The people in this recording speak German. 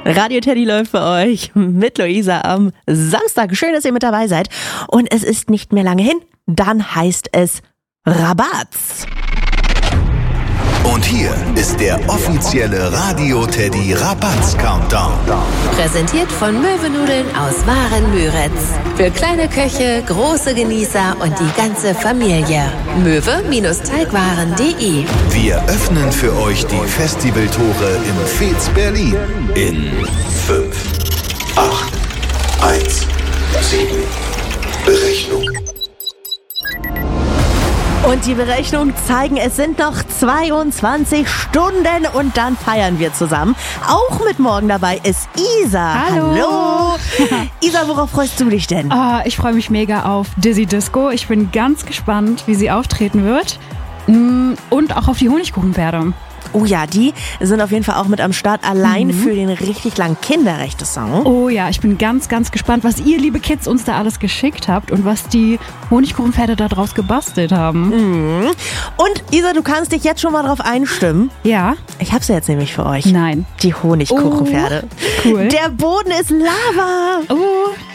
Radio Teddy läuft für euch mit Luisa am Samstag. Schön, dass ihr mit dabei seid. Und es ist nicht mehr lange hin. Dann heißt es Rabatz. Und hier ist der offizielle Radio Teddy Rabatz Countdown. Präsentiert von Möwenudeln aus Waren-Müritz. Für kleine Köche, große Genießer und die ganze Familie. Möwe-Teigwaren.de. Wir öffnen für euch die Festivaltore im Fez Berlin in 5, 8, 1, 7. Berechnung. Und die Berechnungen zeigen, es sind noch 22 Stunden und dann feiern wir zusammen. Auch mit morgen dabei ist Isa. Hallo. Isa, worauf freust du dich denn? Ich freue mich mega auf Dizzy Disco. Ich bin ganz gespannt, wie sie auftreten wird. Und auch auf die Honigkuchenpferde. Oh ja, die sind auf jeden Fall auch mit am Start, allein für den richtig langen Kinderrechte-Song. Oh ja, ich bin ganz, ganz gespannt, was ihr, liebe Kids, uns da alles geschickt habt und was die Honigkuchenpferde da draus gebastelt haben. Und Isa, du kannst dich jetzt schon mal drauf einstimmen. Ja. Ich hab's jetzt nämlich für euch. Nein. Die Honigkuchenpferde. Cool. Der Boden ist Lava. Oh,